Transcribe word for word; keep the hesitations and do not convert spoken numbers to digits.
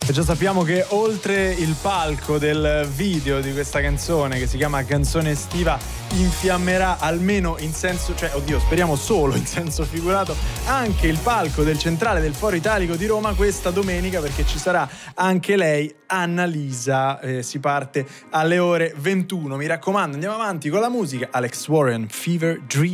E già sappiamo che oltre il palco del video di questa canzone, che si chiama Canzone estiva, infiammerà almeno in senso, cioè oddio, speriamo solo in senso figurato, anche il palco del centrale del Foro Italico di Roma questa domenica, perché ci sarà anche lei, Annalisa. Eh, si parte alle ore ventuno. Mi raccomando, andiamo avanti con la musica. Alex Warren, Fever Dream.